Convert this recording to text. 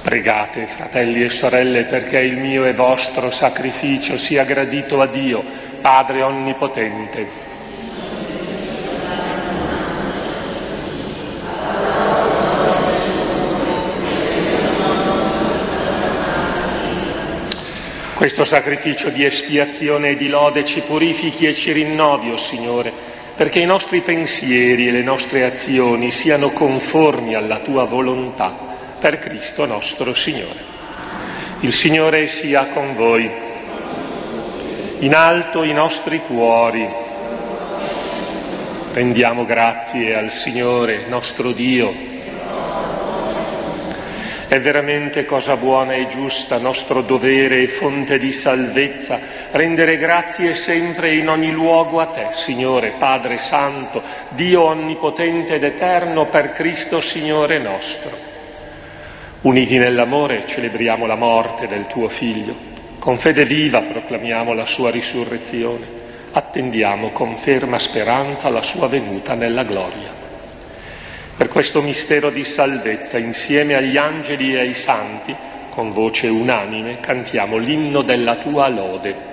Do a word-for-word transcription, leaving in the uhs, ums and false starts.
Pregate, fratelli e sorelle, perché il mio e vostro sacrificio sia gradito a Dio, Padre Onnipotente. Questo sacrificio di espiazione e di lode ci purifichi e ci rinnovi, o Signore, perché i nostri pensieri e le nostre azioni siano conformi alla Tua volontà, per Cristo nostro Signore. Il Signore sia con voi. In alto i nostri cuori. Rendiamo grazie al Signore, nostro Dio. È veramente cosa buona e giusta, nostro dovere e fonte di salvezza, rendere grazie sempre e in ogni luogo a Te, Signore, Padre Santo, Dio Onnipotente ed Eterno, per Cristo Signore nostro. Uniti nell'amore celebriamo la morte del Tuo Figlio, con fede viva proclamiamo la Sua risurrezione, attendiamo con ferma speranza la Sua venuta nella gloria. Per questo mistero di salvezza, insieme agli angeli e ai santi, con voce unanime, cantiamo l'inno della Tua lode.